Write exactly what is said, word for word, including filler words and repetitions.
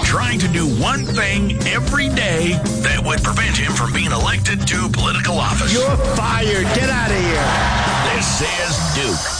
trying to do one thing every day that would prevent him from being elected to political office. You're fired. Get out of here. This is Duke